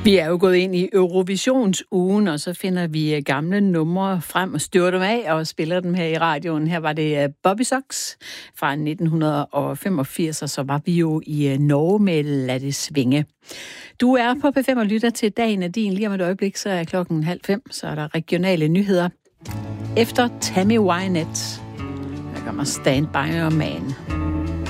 Vi er jo gået ind i Eurovisionsugen, og så finder vi gamle numre frem og støver dem af og spiller dem her i radioen. Her var det Bobby Socks fra 1985, og så var vi jo i Norge med Lad det svinge. Du er på P5 og lytter til Dagen af din. Lige om et øjeblik, så er 4:30, så er der regionale nyheder. Efter Tammy Wynette, der kommer Stand By Your Man.